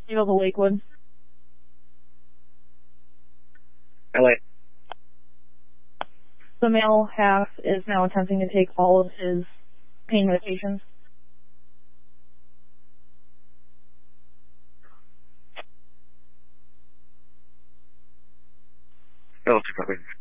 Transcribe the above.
Eagle to Lakewood. LA. The male half is now attempting to take all of his pain medications. Delta, copy.